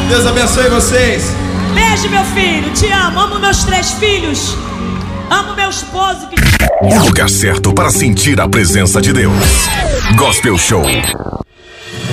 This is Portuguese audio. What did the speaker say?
Deus abençoe vocês. Beijo, meu filho, te amo. Amo meus 3 filhos. Amo meu esposo. O lugar certo para sentir a presença de Deus. Gospel Show.